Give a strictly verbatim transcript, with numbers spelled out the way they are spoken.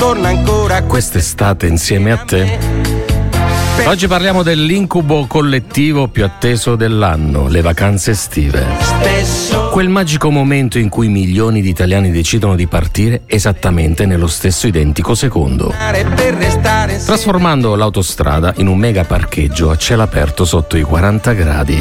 torna ancora quest'estate insieme a te. Oggi parliamo dell'incubo collettivo più atteso dell'anno, le vacanze estive. Quel magico momento in cui milioni di italiani decidono di partire esattamente nello stesso identico secondo, trasformando l'autostrada in un mega parcheggio a cielo aperto sotto i quaranta gradi.